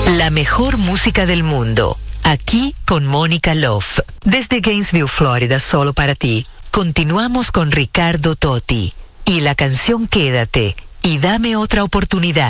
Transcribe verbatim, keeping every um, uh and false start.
La mejor música del mundo, aquí con Mónica Love. Desde Gainesville, Florida, solo para ti. Continuamos con Ricardo Totti y la canción Quédate y dame otra oportunidad.